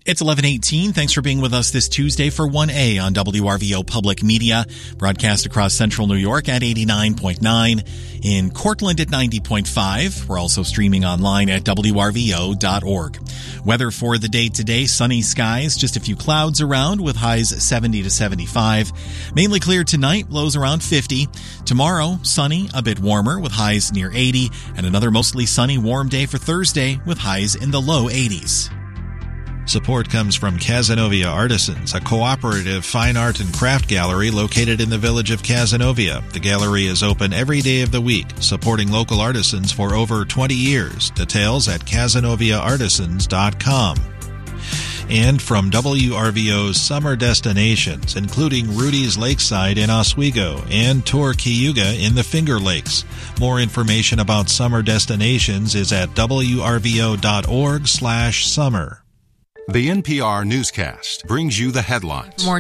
It's 11:18. Thanks for being with us this Tuesday for 1A on WRVO Public Media, broadcast across central New York at 89.9, in Cortland at 90.5. We're also streaming online at WRVO.org. Weather for the day today, sunny skies, just a few clouds around with highs 70 to 75. Mainly clear tonight, lows around 50. Tomorrow, sunny, a bit warmer with highs near 80, and another mostly sunny, warm day for Thursday with highs in the low 80s. Support comes from Cazenovia Artisans, a cooperative fine art and craft gallery located in the village of Cazenovia. The gallery is open every day of the week, supporting local artisans for over 20 years. Details at CazenoviaArtisans.com. And from WRVO's summer destinations, including Rudy's Lakeside in Oswego and Tour Cayuga in the Finger Lakes. More information about summer destinations is at WRVO.org/summer. The NPR newscast brings you the headlines. More